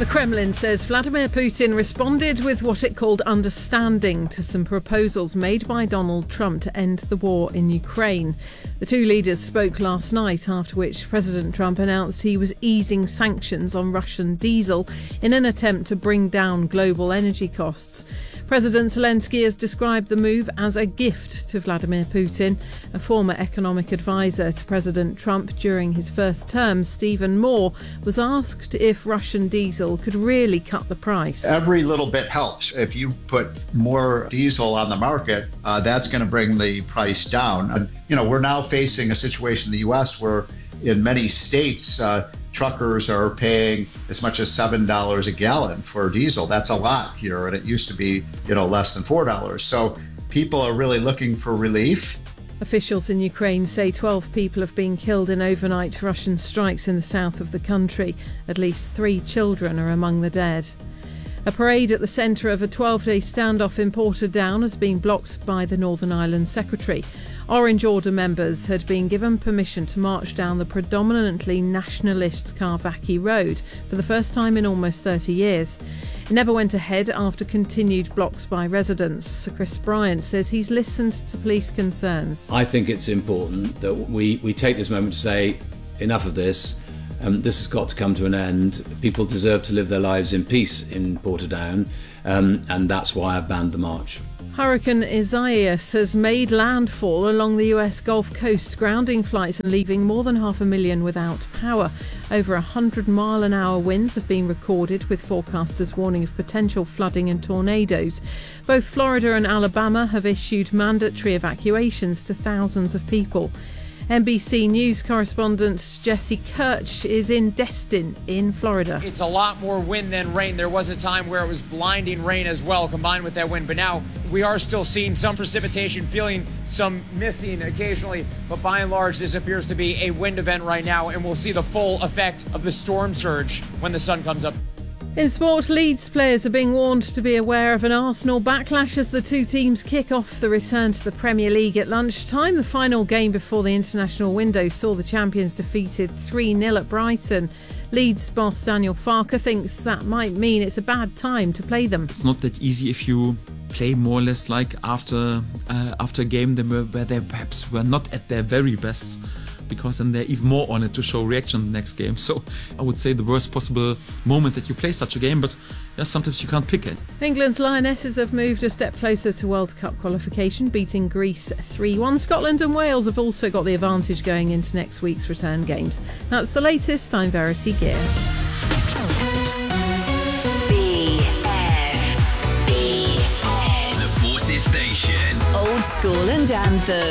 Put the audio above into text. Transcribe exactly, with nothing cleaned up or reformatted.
The Kremlin says Vladimir Putin responded with what it called understanding to some proposals made by Donald Trump to end the war in Ukraine. The two leaders spoke last night, after which President Trump announced he was easing sanctions on Russian diesel in an attempt to bring down global energy costs. President Zelensky has described the move as a gift to Vladimir Putin. A former economic advisor to President Trump during his first term, Stephen Moore, was asked if Russian diesel could really cut the price. Every little bit helps. If you put more diesel on the market, uh, that's going to bring the price down. And, you know, we're now facing a situation in the U S where in many states, uh, truckers are paying as much as seven dollars a gallon for diesel. That's a lot here, and it used to be, you know, less than four dollars. So people are really looking for relief. Officials in Ukraine say twelve people have been killed in overnight Russian strikes in the south of the country. At least three children are among the dead. A parade at the centre of a twelve-day standoff in Portadown has been blocked by the Northern Ireland Secretary. Orange Order members had been given permission to march down the predominantly nationalist Carvackie Road for the first time in almost thirty years. It never went ahead after continued blocks by residents. Sir Chris Bryant says he's listened to police concerns. I think it's important that we, we take this moment to say enough of this. Um, this has got to come to an end. People deserve to live their lives in peace in Portadown, um, and that's why I've banned the march. Hurricane Isaias has made landfall along the U S Gulf Coast, grounding flights and leaving more than half a million without power. Over one hundred mile an hour winds have been recorded, with forecasters warning of potential flooding and tornadoes. Both Florida and Alabama have issued mandatory evacuations to thousands of people. N B C News correspondent Jesse Kirch is in Destin in Florida. It's a lot more wind than rain. There was a time where it was blinding rain as well, combined with that wind. But now we are still seeing some precipitation, feeling some misting occasionally. But by and large, this appears to be a wind event right now, and we'll see the full effect of the storm surge when the sun comes up. In sport, Leeds players are being warned to be aware of an Arsenal backlash as the two teams kick off the return to the Premier League at lunchtime. The final game before the international window saw the champions defeated three nil at Brighton. Leeds boss Daniel Farke thinks that might mean it's a bad time to play them. It's not that easy if you play more or less like after uh, after a game they were, where they perhaps were not at their very best, because then they're even more on it to show reaction in the next game. So I would say the worst possible moment that you play such a game, but yeah, sometimes you can't pick it. England's Lionesses have moved a step closer to World Cup qualification, beating Greece three one. Scotland and Wales have also got the advantage going into next week's return games. That's the latest. I'm Verity Gear. B F B S. The Forces Station. Old School and Anthem.